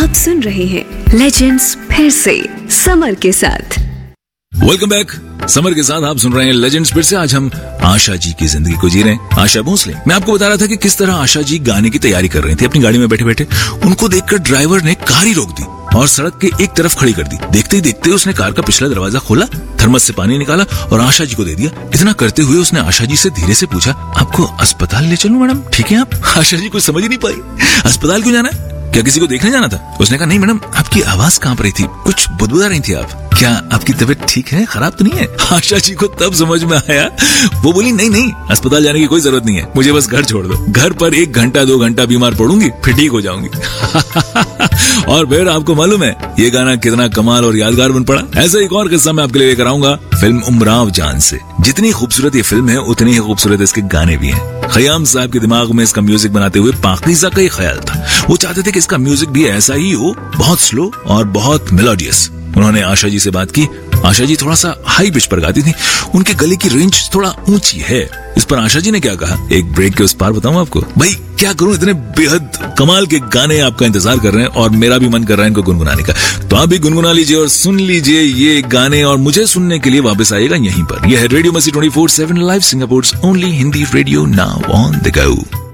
आप सुन रहे हैं लेजेंड्स फिर से समर के साथ। Welcome back. समर के साथ आप सुन रहे हैं लेजेंड्स फिर से। आज हम आशा जी की जिंदगी को जी रहे हैं, आशा भोसले। मैं आपको बता रहा था कि किस तरह आशा जी गाने की तैयारी कर रही थी अपनी गाड़ी में बैठे बैठे। उनको देखकर ड्राइवर ने कार ही रोक दी और सड़क के एक तरफ खड़ी कर दी। देखते ही देखते उसने कार का पिछला दरवाजा खोला, थर्मस से पानी निकाला और आशा जी को दे दिया। इतना करते हुए उसने आशा जी से धीरे से पूछा, आपको अस्पताल ले चलूं मैडम, ठीक है आप? आशा जी कुछ समझ ही नहीं पाई, अस्पताल क्यों जाना है, क्या किसी को देखने जाना था? उसने कहा नहीं मैडम, आपकी आवाज कांप रही थी, कुछ बुदबुदा रही थी आप, क्या आपकी तबीयत ठीक है, खराब तो नहीं है? आशा जी को तब समझ में आया। वो बोली नहीं, अस्पताल जाने की कोई जरूरत नहीं है, मुझे बस घर छोड़ दो, घर पर 1 घंटा 2 घंटा बीमार पड़ूंगी, फिर ठीक हो जाऊंगी। और फिर आपको मालूम है ये गाना कितना कमाल और यादगार बन पड़ा। ऐसा एक और किस्सा मैं आपके लिए लेकर आऊंगा फिल्म उमराव जान से। जितनी खूबसूरत ये फिल्म है उतनी ही खूबसूरत इसके गाने भी हैं। खयाम साहब के दिमाग में इसका म्यूजिक बनाते हुए पाकीज़ा का ही ख्याल था। वो चाहते थे कि इसका म्यूजिक भी ऐसा ही हो, बहुत स्लो और बहुत मेलोडियस। उन्होंने आशा जी से बात की। आशा जी थोड़ा सा हाई पिच पर गाती थी, उनके गले की रेंज थोड़ा ऊंची है। इस पर आशा जी ने क्या कहा, एक ब्रेक के उस पार बताऊं आपको। भाई क्या करूं, इतने बेहद कमाल के गाने आपका इंतजार कर रहे हैं और मेरा भी मन कर रहा है इनको गुनगुनाने का। तो आप भी गुनगुना लीजिए और सुन लीजिए ये गाने और मुझे सुनने के लिए वापस आइएगा यहीं पर। यह है radio Masih 24/7 live, Singapore only Hindi radio, now on the go.